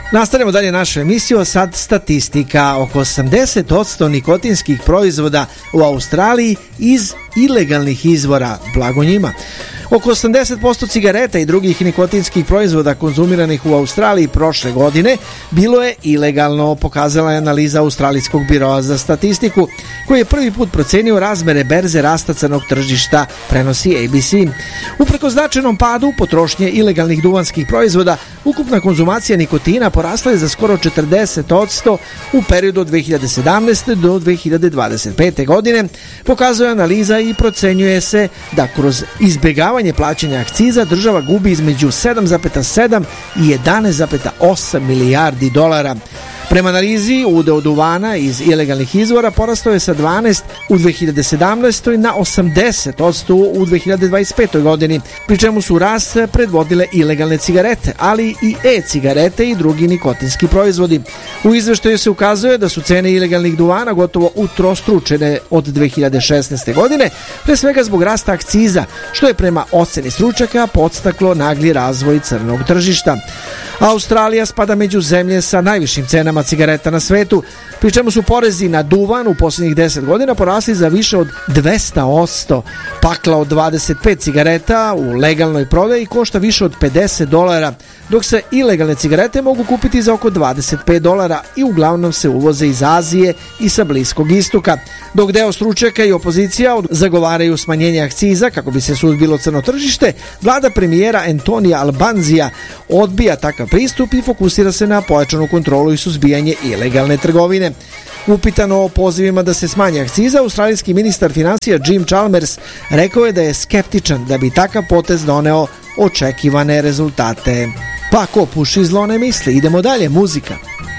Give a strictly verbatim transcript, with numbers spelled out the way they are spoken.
Nastavljamo dalje našu emisiju, sad statistika. Oko osamdeset posto nikotinskih proizvoda u Australiji iz ilegalnih izvora, blago njima. Oko osamdeset posto cigareta i drugih nikotinskih proizvoda konzumiranih u Australiji prošle godine bilo je ilegalno, pokazala je analiza Australijskog biroa za statistiku, koji je prvi put procenio razmere berze rasta crnog tržišta, prenosi A B C. Uprkos značajnom padu potrošnje ilegalnih duvanskih proizvoda, ukupna konzumacija nikotina porasla je za skoro četrdeset posto u periodu od dve hiljade sedamnaeste. do dve hiljade dvadeset pete. godine, pokazuje analiza i procenjuje se da kroz izbjegavanje plaćanja akciza država gubi između sedam zarez sedam i jedanaest zarez osam milijardi dolara. Prema analizi, udeo duvana iz ilegalnih izvora porastao je sa dvanaest u dve hiljade sedamnaestoj. na osamdeset posto u dve hiljade dvadeset petoj. godini, pri čemu su rast predvodile ilegalne cigarete, ali i e-cigarete i drugi nikotinski proizvodi. U izveštaju se ukazuje da su cene ilegalnih duvana gotovo utrostručene od dve hiljade šesnaeste. godine, pre svega zbog rasta akciza, što je prema oceni stručnjaka podstaklo nagli razvoj crnog tržišta. Australija spada među zemlje sa najvišim cenama cigareta na svetu, pri čemu su porezi na duvan u posljednjih deset godina porasli za više od dvesta posto. Pakla od dvadeset pet cigareta u legalnoj prodaji košta više od pedeset dolara, dok se ilegalne cigarete mogu kupiti za oko dvadeset pet dolara i uglavnom se uvoze iz Azije i sa Bliskog istoka. Dok deo stručnjaka i opozicija zagovaraju smanjenje akciza kako bi se suzbilo crno tržište, vlada premijera Antonija Albanzija odbija takav pristup i fokusira se na pojačanu kontrolu i suzbijanje ilegalne trgovine. Upitano o pozivima da se smanje akciza, australijski ministar financija Jim Chalmers rekao je da je skeptičan da bi takav potez doneo očekivane rezultate. Pa ko puši zlo ne misli, idemo dalje, muzika.